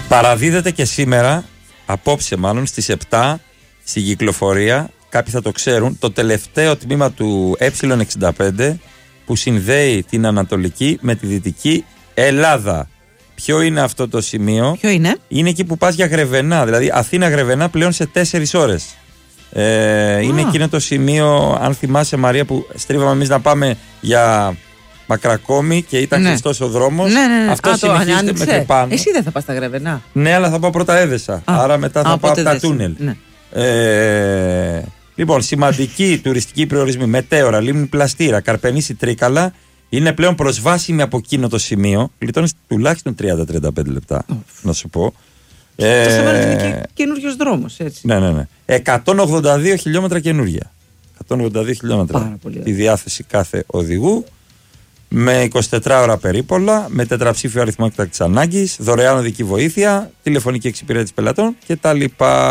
Παραδίδεται και σήμερα, απόψε μάλλον, στις 7 στην κυκλοφορία, κάποιοι θα το ξέρουν, το τελευταίο τμήμα του Ε65 που συνδέει την Ανατολική με τη Δυτική Ελλάδα. Ποιο είναι αυτό το σημείο? Ποιο είναι? Είναι εκεί που πας για Γρεβενά, δηλαδή Αθήνα-Γρεβενά πλέον σε 4 ώρες. Είναι εκείνο το σημείο, αν θυμάσαι Μαρία, που στρίβαμε εμείς να πάμε για Μακρακόμη και ήταν κλειστός ο δρόμος. Ναι. Αυτό συνεχίζεται μέχρι πάνω. Εσύ δεν θα πας στα Γρεβενά? Ναι, αλλά θα πάω πρώτα Έδεσα. Άρα μετά θα πάω από τα τούνελ. Ναι. Λοιπόν, σημαντική τουριστική προορισμοί: Μετέωρα, Λίμνη Πλαστήρα, Καρπενήσι, Τρίκαλα. Είναι πλέον προσβάσιμη από εκείνο το σημείο. Γλιτώνεις τουλάχιστον 30-35 λεπτά, να σου πω. Το θέμα είναι και καινούριος δρόμος, έτσι. Ναι. 182 χιλιόμετρα καινούργια. 182 χιλιόμετρα. Τη διάθεση κάθε οδηγού. Με 24 ώρα περίπολα, με τετραψήφιο αριθμό έκτακτης ανάγκης, δωρεάν οδική βοήθεια, τηλεφωνική εξυπηρέτηση πελατών κτλ.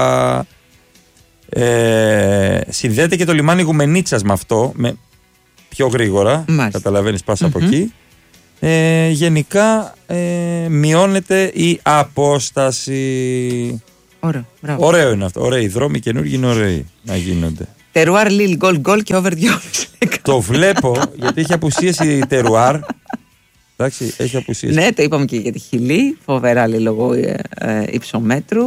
Συνδέεται και το λιμάνι Γουμενίτσας με αυτό, πιο γρήγορα. Καταλαβαίνεις, πας από εκεί. Γενικά μειώνεται η απόσταση. Ωραίο είναι αυτό. Ωραίοι δρόμοι καινούργιοι είναι ωραίοι να γίνονται. Τερουάρ, Λίλ, γκολ και over 2,5. Το βλέπω γιατί έχει απουσίαση η Τερουάρ. Εντάξει, έχει απουσίαση. Ναι, το είπαμε και για τη Χιλή. Φοβερά λέει λόγω υψομέτρου.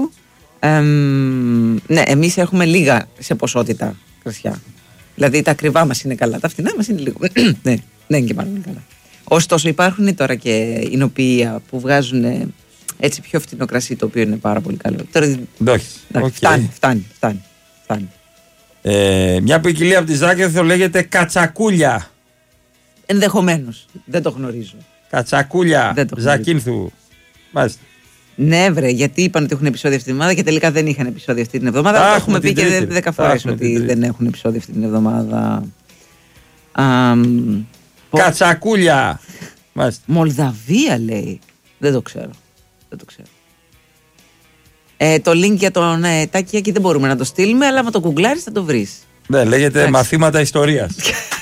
Ναι, εμείς έχουμε λίγα σε ποσότητα κρασιά. Δηλαδή τα ακριβά μας είναι καλά, τα φτηνά μας είναι λίγο. Ναι, δεν είναι και πάρα πολύ καλά. Ωστόσο υπάρχουν τώρα και εινοποιεία που βγάζουν έτσι πιο φτηνό κρασί, το οποίο είναι πάρα πολύ καλό. Εντάξει, φτάνει. Μια ποικιλία από τη Ζάκυνθο λέγεται κατσακούλια. Ενδεχομένως, δεν το γνωρίζω. Κατσακούλια Ζακύνθου. Μάλιστα. Ναι, βρε, γιατί είπαν ότι έχουν επεισόδια αυτή την εβδομάδα και τελικά δεν είχαν επεισόδια αυτή την εβδομάδα. Έχουμε πει και 10 φορές ότι δεν έχουν επεισόδια αυτή την εβδομάδα. Κατσακούλια. Μολδαβία λέει. Δεν το ξέρω. Το link για τον Τάκη δεν μπορούμε να το στείλουμε, αλλά άμα το γκουγκλάρεις θα το βρεις. Ναι, λέγεται μαθήματα ιστορίας.